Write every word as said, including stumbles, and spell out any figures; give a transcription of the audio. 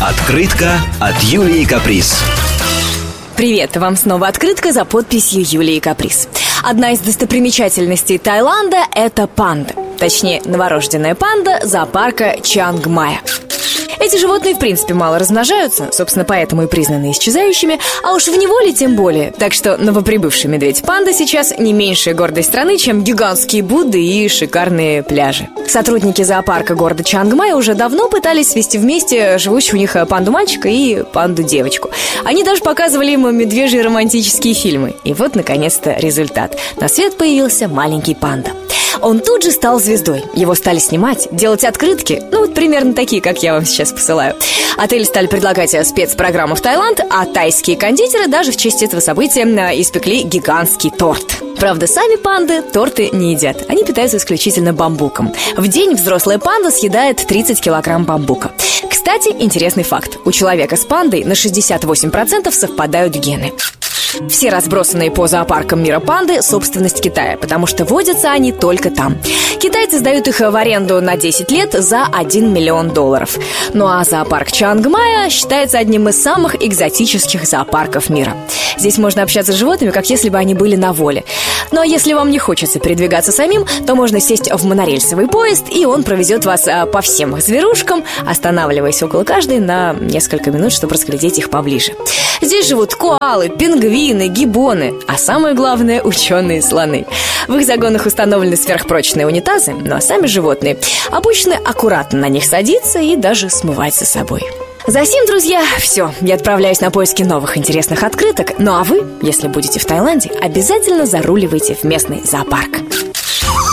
Открытка от Юлии Каприз. Привет, вам снова открытка за подписью Юлии Каприз. Одна из достопримечательностей Таиланда – это панда. Точнее, новорожденная панда зоопарка Чиангмая. Эти животные в принципе мало размножаются, собственно, поэтому и признаны исчезающими, а уж в неволе тем более. Так что новоприбывший медведь-панда сейчас не меньшая гордость страны, чем гигантские Будды и шикарные пляжи. Сотрудники зоопарка города Чиангмай уже давно пытались свести вместе живущего у них панду-мальчика и панду-девочку. Они даже показывали им медвежьи романтические фильмы. И вот, наконец-то, результат. На свет появился маленький панда. Он тут же стал звездой. Его стали снимать, делать открытки. Ну, вот примерно такие, как я вам сейчас посылаю. Отели стали предлагать спецпрограмму в Таиланд, а тайские кондитеры даже в честь этого события испекли гигантский торт. Правда, сами панды торты не едят. Они питаются исключительно бамбуком. В день взрослая панда съедает тридцать килограмм бамбука. Кстати, интересный факт. У человека с пандой на шестьдесят восемь процентов совпадают гены. Все разбросанные по зоопаркам мира панды – собственность Китая, потому что водятся они только там. Китайцы сдают их в аренду на десять лет за один миллион долларов. Ну а зоопарк Чиангмая считается одним из самых экзотических зоопарков мира. Здесь можно общаться с животными, как если бы они были на воле. Ну а если вам не хочется передвигаться самим, то можно сесть в монорельсовый поезд, и он провезет вас по всем зверушкам, останавливаясь около каждой на несколько минут, чтобы разглядеть их поближе. Здесь живут коалы, пингвины, гиббоны, а самое главное – ученые-слоны. В их загонах установлены сверхпрочные унитазы, ну а сами животные обычно аккуратно на них садиться и даже смывать за собой. Засим, друзья, все, я отправляюсь на поиски новых интересных открыток. Ну а вы, если будете в Таиланде, обязательно заруливайте в местный зоопарк.